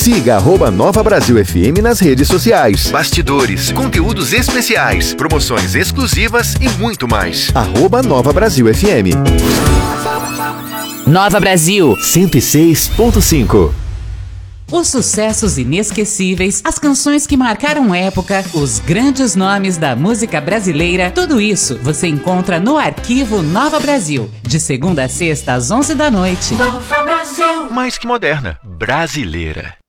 Siga @Nova Brasil FM nas redes sociais. Bastidores, conteúdos especiais, promoções exclusivas e muito mais. @Nova Brasil FM. Nova Brasil 106.5. Os sucessos inesquecíveis, as canções que marcaram época, os grandes nomes da música brasileira, tudo isso você encontra no Arquivo Nova Brasil, de segunda a sexta às 11 da noite. Nova Brasil, mais que moderna, brasileira.